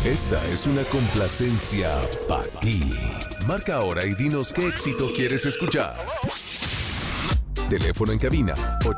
Esta es una complacencia para ti. Marca ahora y dinos qué éxito quieres escuchar. Teléfono en cabina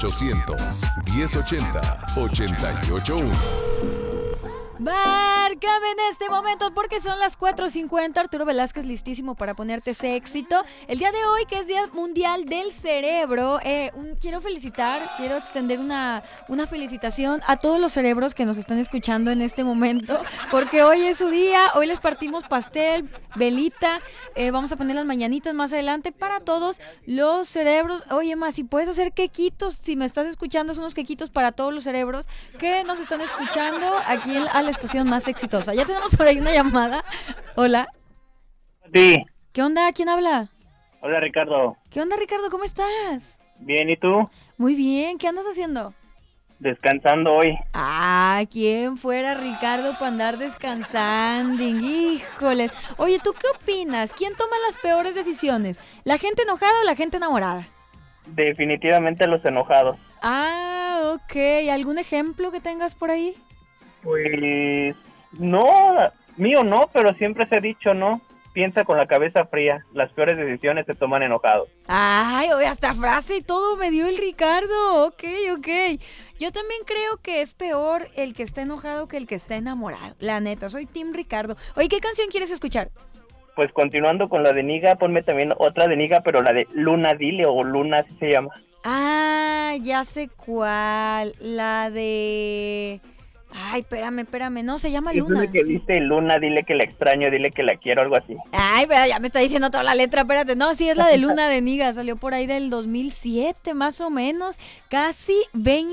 800-1080-881. Márcame en este momento porque son las 4:50. Arturo Velázquez listísimo para ponerte ese éxito. El día de hoy, que es Día Mundial del Cerebro, quiero extender una felicitación a todos los cerebros que nos están escuchando en este momento, porque hoy es su día. Hoy les partimos pastel, velita, vamos a poner las mañanitas más adelante para todos los cerebros. Oye, más, si puedes hacer quequitos, si me estás escuchando, son unos quequitos para todos los cerebros que nos están escuchando aquí a la estación más exitosa. Ya tenemos por ahí una llamada. Hola. Sí. ¿Qué onda? ¿Quién habla? Hola, Ricardo. ¿Qué onda, Ricardo? ¿Cómo estás? Bien, ¿y tú? Muy bien. ¿Qué andas haciendo? Descansando hoy. Ah, ¿quién fuera Ricardo para andar descansando? Híjoles. Oye, ¿tú qué opinas? ¿Quién toma las peores decisiones? ¿La gente enojada o la gente enamorada? Definitivamente los enojados. Ah, ok. ¿Algún ejemplo que tengas por ahí? Pues no, mío no, pero siempre se ha dicho, ¿no? Piensa con la cabeza fría. Las peores decisiones se toman enojados. Ay, oye, hasta frase y todo me dio el Ricardo. Ok. Yo también creo que es peor el que está enojado que el que está enamorado. La neta, soy Team Ricardo. Oye, ¿qué canción quieres escuchar? Pues continuando con la de Niga, ponme también otra de Niga, pero la de Luna Dile o Luna, así se llama. Ah, ya sé cuál. La de... Ay, espérame, no, se llama Luna. Es una que dice Luna, dile que la extraño, dile que la quiero, algo así. Ay, pero ya me está diciendo toda la letra, espérate. No, sí, es la de Luna de Niga, salió por ahí del 2007, más o menos, casi 20